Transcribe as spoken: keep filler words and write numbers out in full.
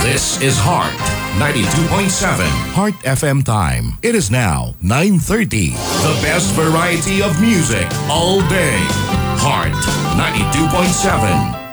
This is Heart ninety-two point seven. Heart F M time. It is now nine thirty. The best variety of music all day. Heart ninety-two point seven.